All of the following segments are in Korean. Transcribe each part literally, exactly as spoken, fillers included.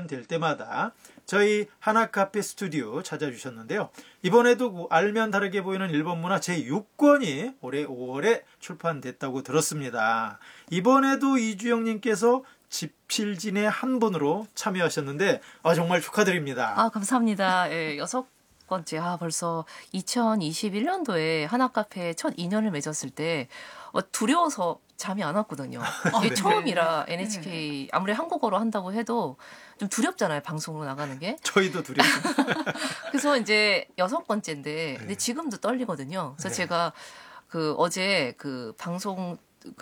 출판될 때마다 저희 하나카페 스튜디오 찾아주셨는데요. 이번에도 알면 다르게 보이는 일본 문화 제육 권이 올해 오월에 출판됐다고 들었습니다. 이번에도 이주영님께서 집필진의 한 분으로 참여하셨는데 아, 정말 축하드립니다. 아, 감사합니다. 예, 여섯 번째. 아, 벌써 이천이십일 년도에 하나카페 첫 인연을 맺었을 때 어, 두려워서 잠이 안 왔거든요. 이게 네. 처음이라 엔에이치케이 아무리 한국어로 한다고 해도 좀 두렵잖아요. 방송으로 나가는 게. 저희도 두렵습니다. 그래서 이제 여섯 번째인데 네. 근데 지금도 떨리거든요. 그래서 네. 제가 그 어제 그 방송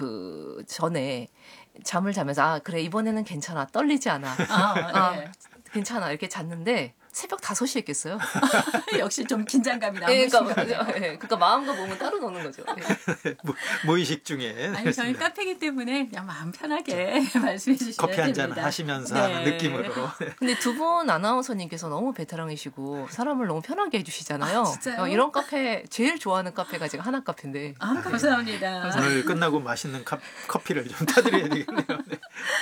그 전에 잠을 자면서 아 그래 이번에는 괜찮아 떨리지 않아 아, 네. 아, 괜찮아 이렇게 잤는데 새벽 다섯 시에 깼어요. 역시 좀 긴장감이 남으 예, 시가 그러니까, 예, 그러니까 마음과 몸은 따로 노는 거죠. 예. 무- 무의식 중에 아니 저희 카페이기 때문에 그냥 마음 편하게 말씀해 주시면 커피 한 잔 됩니다. 하시면서 네. 하는 느낌으로. 근데 두 분 아나운서님께서 너무 베테랑이시고 사람을 너무 편하게 해주시잖아요. 아, 진짜요? 어, 이런 카페 제일 좋아하는 카페가 제가 하나 카페인데. 아, 감사합니다. 오늘 끝나고 맛있는 카, 커피를 좀 타드려야 되겠네요. 네.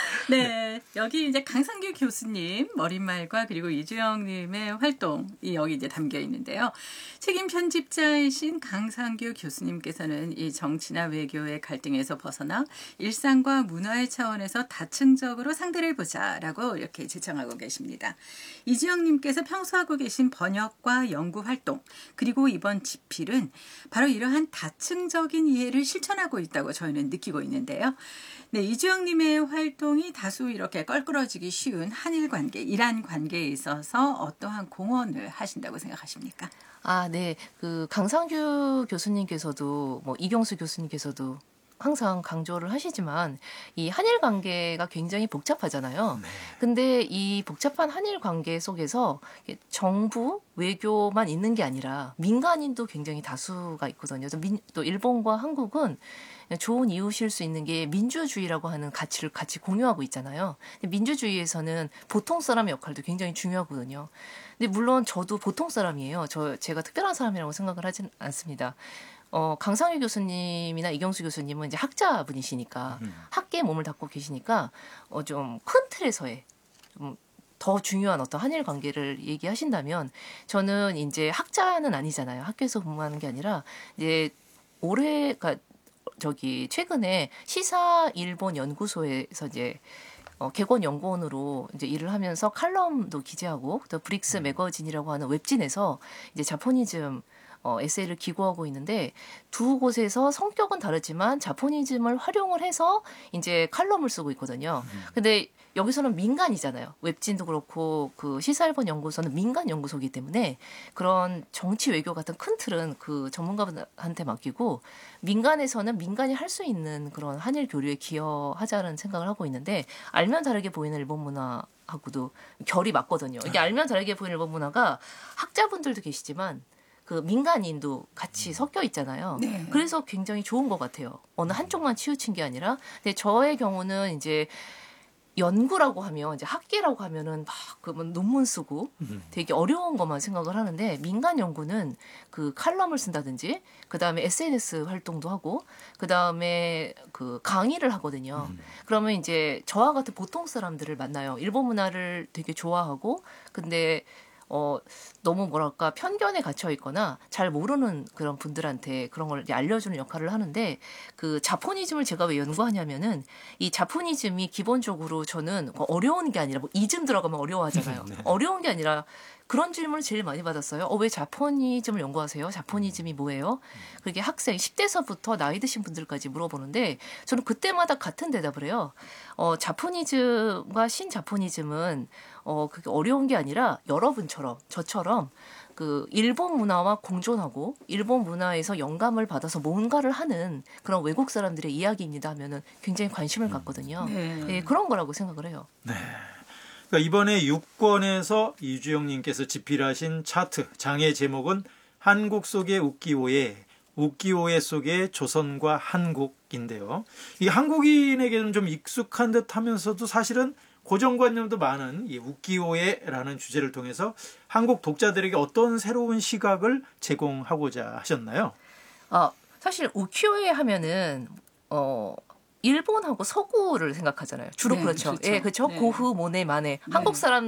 네, 여기 이제 강상규 교수님 머릿말과 그리고 이주영님의 활동이 여기 이제 담겨 있는데요. 책임 편집자이신 강상규 교수님께서는 이 정치나 외교의 갈등에서 벗어나 일상과 문화의 차원에서 다층적으로 상대를 보자라고 이렇게 제청하고 계십니다. 이주영님께서 평소 하고 계신 번역과 연구 활동 그리고 이번 집필은 바로 이러한 다층적인 이해를 실천하고 있다고 저희는 느끼고 있는데요. 네, 이주영님의 활동이 다수 이렇게 껄끄러지기 쉬운 한일 관계, 이란 관계에 있어서 어떠한 공헌을 하신다고 생각하십니까? 아, 네. 그 강상규 교수님께서도 뭐 이경수 교수님께서도 항상 강조를 하시지만 이 한일 관계가 굉장히 복잡하잖아요. 네. 근데 이 복잡한 한일 관계 속에서 정부, 외교만 있는 게 아니라 민간인도 굉장히 다수가 있거든요. 그래서 민, 또 일본과 한국은 좋은 이웃일 수 있는 게 민주주의라고 하는 가치를 같이 공유하고 있잖아요. 근데 민주주의에서는 보통 사람의 역할도 굉장히 중요하거든요. 근데 물론 저도 보통 사람이에요. 저 제가 특별한 사람이라고 생각을 하진 않습니다. 어, 강상규 교수님이나 이경수 교수님은 이제 학자분이시니까 음. 학계에 몸을 담고 계시니까 어, 좀 큰 틀에서의 좀 더 중요한 어떤 한일 관계를 얘기하신다면 저는 이제 학자는 아니잖아요. 학교에서 근무하는 게 아니라 이제 올해 그러니까 저기 최근에 시사 일본 연구소에서 이제 어, 개건 연구원으로 이제 일을 하면서 칼럼도 기재하고 또 브릭스 매거진이라고 하는 웹진에서 이제 자포니즘 어, 에세이를 기고하고 있는데 두 곳에서 성격은 다르지만 자포니즘을 활용을 해서 이제 칼럼을 쓰고 있거든요. 근데 여기서는 민간이잖아요. 웹진도 그렇고 그 시사일본 연구소는 민간 연구소이기 때문에 그런 정치 외교 같은 큰 틀은 그 전문가분한테 맡기고 민간에서는 민간이 할 수 있는 그런 한일 교류에 기여하자는 생각을 하고 있는데 알면 다르게 보이는 일본 문화 하고도 결이 맞거든요. 이게 알면 다르게 보이는 일본 문화가 학자분들도 계시지만 그 민간인도 같이 섞여 있잖아요. 네. 그래서 굉장히 좋은 것 같아요. 어느 한쪽만 치우친 게 아니라. 근데 저의 경우는 이제 연구라고 하면 이제 학계라고 하면은 막 그러면 논문 쓰고 되게 어려운 것만 생각을 하는데 민간 연구는 그 칼럼을 쓴다든지 그 다음에 에스엔에스 활동도 하고 그 다음에 그 강의를 하거든요. 음. 그러면 이제 저와 같은 보통 사람들을 만나요. 일본 문화를 되게 좋아하고 근데 어, 너무 뭐랄까 편견에 갇혀 있거나 잘 모르는 그런 분들한테 그런 걸 이제 알려주는 역할을 하는데 그 자포니즘을 제가 왜 연구하냐면은 이 자포니즘이 기본적으로 저는 어려운 게 아니라 뭐 이즘 들어가면 어려워하잖아요. 네. 어려운 게 아니라 그런 질문을 제일 많이 받았어요. 어, 왜 자포니즘을 연구하세요? 자포니즘이 뭐예요? 그게 학생 십 대서부터 나이 드신 분들까지 물어보는데 저는 그때마다 같은 대답을 해요. 어, 자포니즘과 신자포니즘은 어, 그게 어려운 게 아니라 여러분처럼 저처럼 그 일본 문화와 공존하고 일본 문화에서 영감을 받아서 뭔가를 하는 그런 외국 사람들의 이야기입니다 하면은 굉장히 관심을 갖거든요. 네. 네, 그런 거라고 생각을 해요. 네. 그러니까 이번에 육 권에서 이주영님께서 집필하신 차트 장의 제목은 한국 속의 우키오에 우키오에 속의 조선과 한국인데요. 이게 한국인에게는 좀 익숙한 듯하면서도 사실은 고정관념도 많은 이 우키오에라는 주제를 통해서 한국 독자들에게 어떤 새로운 시각을 제공하고자 하셨나요? 아, 사실 우키오에 하면은 어 일본하고 서구를 생각하잖아요. 주로 네, 그렇죠. 그렇죠. 예, 그렇죠. 네. 고흐, 모네, 마네. 네. 한국 사람